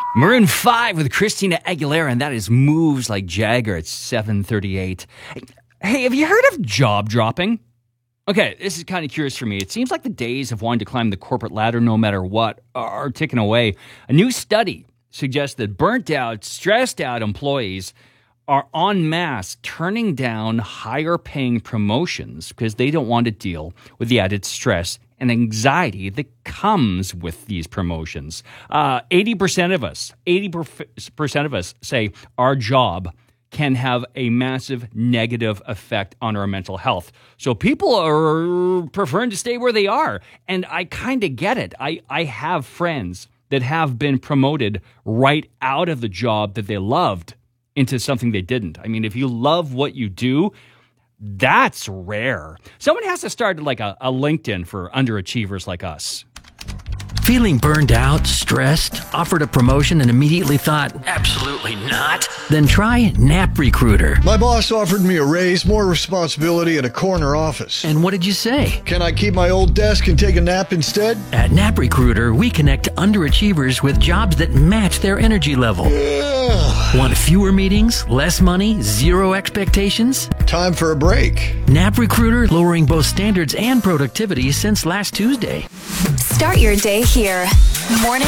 Maroon 5 with Christina Aguilera, and that is Moves Like Jagger at 7:38. Hey, have you heard of job dropping? Okay, this is kind of curious for me. It seems like the days of wanting to climb the corporate ladder no matter what are ticking away. A new study suggests that burnt out, stressed out employees are en masse turning down higher paying promotions because they don't want to deal with the added stress and anxiety that comes with these promotions. 80% of us say our job can have a massive negative effect on our mental health. So people are preferring to stay where they are. And I kind of get it. I have friends that have been promoted right out of the job that they loved into something they didn't. I mean, if you love what you do, that's rare. Someone has to start like a LinkedIn for underachievers like us. Feeling burned out, stressed, offered a promotion and immediately thought, absolutely not? Then try NapRecruiter. My boss offered me a raise, more responsibility at a corner office. And what did you say? Can I keep my old desk and take a nap instead? At NapRecruiter, we connect underachievers with jobs that match their energy level. Want fewer meetings, less money, zero expectations? Time for a break. NapRecruiter, lowering both standards and productivity since last Tuesday. Start your day here. Morning